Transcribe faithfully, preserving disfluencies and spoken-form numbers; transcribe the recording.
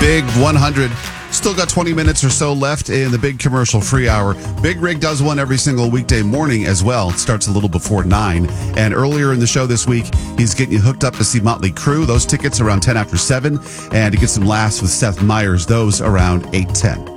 Big one hundred. Still got twenty minutes or so left in the big commercial-free hour. Big Rig does one every single weekday morning as well. It starts a little before nine. And earlier in the show this week, he's getting you hooked up to see Motley Crue. Those tickets around ten after seven. And to get some laughs with Seth Meyers, those around eight ten.